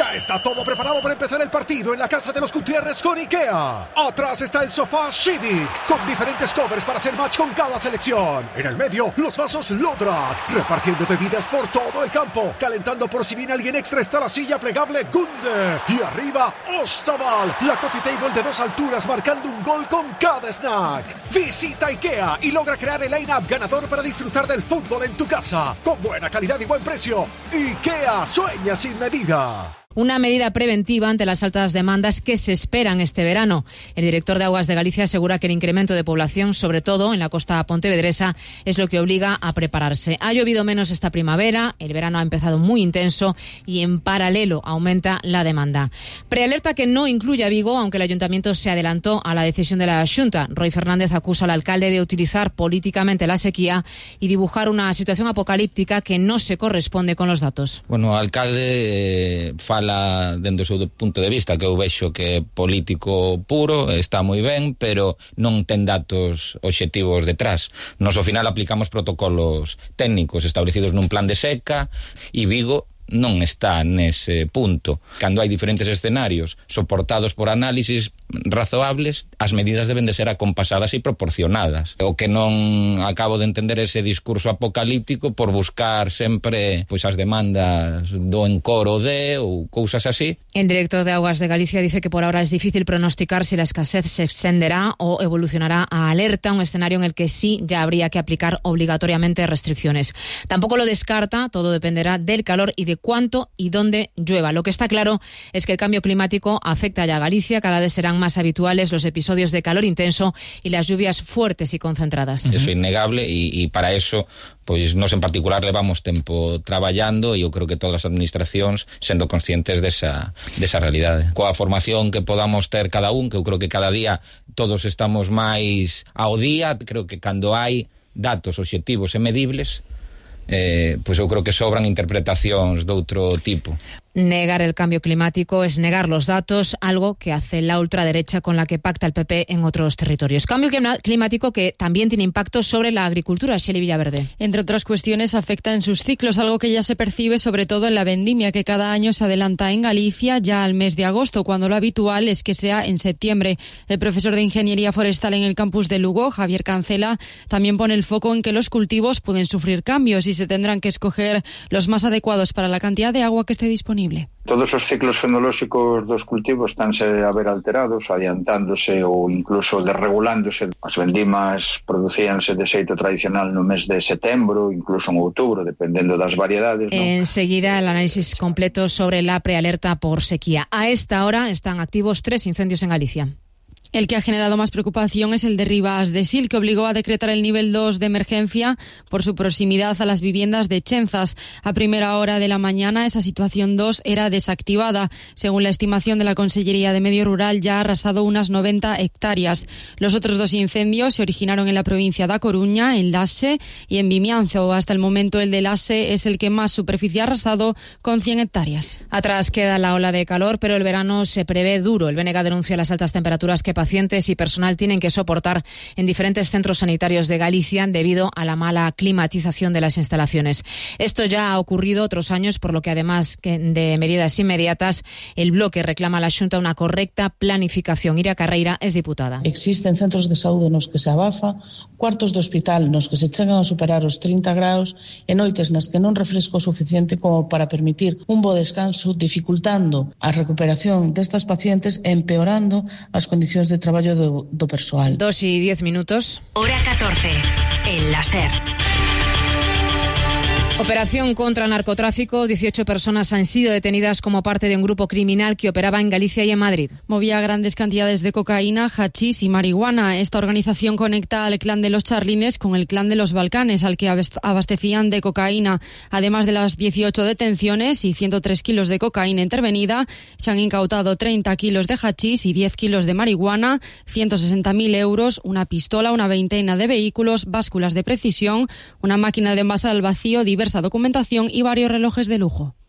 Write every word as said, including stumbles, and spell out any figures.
Ya está todo preparado para empezar el partido en la casa de los Gutiérrez con IKEA. Atrás está el sofá Civic, con diferentes covers para hacer match con cada selección. En el medio, los vasos Lodrat, repartiendo bebidas por todo el campo. Calentando por si viene alguien extra está la silla plegable Gunde. Y arriba, Ostaval, la coffee table de dos alturas marcando un gol con cada snack. Visita IKEA y logra crear el line-up ganador para disfrutar del fútbol en tu casa. Con buena calidad y buen precio. IKEA, sueña sin medida. Una medida preventiva ante las altas demandas que se esperan este verano. El director de Aguas de Galicia asegura que el incremento de población, sobre todo en la costa pontevedresa, es lo que obliga a prepararse. Ha llovido menos esta primavera, el verano ha empezado muy intenso y en paralelo aumenta la demanda. Prealerta que no incluye a Vigo, aunque el ayuntamiento se adelantó a la decisión de la Xunta. Roy Fernández acusa al alcalde de utilizar políticamente la sequía y dibujar una situación apocalíptica que no se corresponde con los datos. Bueno, o alcalde eh, fala dende o seu punto de vista, que eu vexo que é político puro, está moi ben, pero non ten datos obxectivos detrás. Nos ao final aplicamos protocolos técnicos establecidos nun plan de seca e Vigo non está nese punto. Cando hai diferentes escenarios soportados por análisis razoables, as medidas deben de ser acompasadas e proporcionadas. O que non acabo de entender ese discurso apocalíptico por buscar sempre pois as demandas do encoro de ou cousas así. El director de Aguas de Galicia dice que por ahora es difícil pronosticar si la escasez se extenderá o evolucionará a alerta, un escenario en el que sí ya habría que aplicar obligatoriamente restricciones. Tampoco lo descarta, todo dependerá del calor y de cuánto y dónde llueva. Lo que está claro es que el cambio climático afecta ya a Galicia, cada vez serán más habituales los episodios de calor intenso y las lluvias fuertes y concentradas. Eso es innegable y, y para eso pois nos en particular levamos tempo traballando e eu creo que todas as administracións sendo conscientes desa, desa realidade. Coa formación que podamos ter cada un, que eu creo que cada día todos estamos máis ao día, creo que cando hai datos obxectivos e medibles, eh, pois eu creo que sobran interpretacións de outro tipo. Negar el cambio climático es negar los datos, algo que hace la ultraderecha con la que pacta el P P en otros territorios. Cambio climático que también tiene impacto sobre la agricultura. Shelley Villaverde. Entre otras cuestiones, afecta en sus ciclos, algo que ya se percibe sobre todo en la vendimia, que cada año se adelanta en Galicia ya al mes de agosto, cuando lo habitual es que sea en septiembre. El profesor de Ingeniería Forestal en el campus de Lugo, Javier Cancela, también pone el foco en que los cultivos pueden sufrir cambios y se tendrán que escoger los más adecuados para la cantidad de agua que esté disponible. Todos os ciclos fenolóxicos dos cultivos estánse a ver alterados, adiantándose ou incluso desregulándose. As vendimas producíanse de xeito tradicional no mes de setembro, incluso en outubro, dependendo das variedades, ¿no? Enseguida el análisis completo sobre la prealerta por sequía. A esta hora están activos tres incendios en Galicia. El que ha generado más preocupación es el de Rivas de Sil, que obligó a decretar el nivel dos de emergencia por su proximidad a las viviendas de Chenzas. A primera hora de la mañana, esa situación dos era desactivada. Según la estimación de la Consellería de Medio Rural, ya ha arrasado unas noventa hectáreas. Los otros dos incendios se originaron en la provincia de A Coruña, en Laxe y en Vimianzo. Hasta el momento, el de Laxe es el que más superficie ha arrasado, con cien hectáreas. Atrás queda la ola de calor, pero el verano se prevé duro. El B N G denuncia las altas temperaturas que pacientes y personal tienen que soportar en diferentes centros sanitarios de Galicia debido a la mala climatización de las instalaciones. Esto ya ha ocurrido otros años, por lo que además de medidas inmediatas, el bloque reclama a la Xunta una correcta planificación. Ira Carreira es diputada. Existen centros de saúde nos que se abafa, cuartos de hospital nos que se chegan a superar os trinta graus e noites nas que non refresco suficiente como para permitir un bo descanso, dificultando a recuperación destas pacientes e empeorando as condicións de traballo do, do persoal. Dos y diez minutos. Hora catorce. El láser. Operación contra el narcotráfico. dieciocho personas han sido detenidas como parte de un grupo criminal que operaba en Galicia y en Madrid. Movía grandes cantidades de cocaína, hachís y marihuana. Esta organización conecta al clan de los Charlines con el clan de los Balcanes, al que abastecían de cocaína. Además de las dieciocho detenciones y ciento tres kilos de cocaína intervenida, se han incautado treinta kilos de hachís y diez kilos de marihuana, ciento sesenta mil euros, una pistola, una veintena de vehículos, básculas de precisión, una máquina de envasar al vacío, diversa documentación y varios relojes de lujo.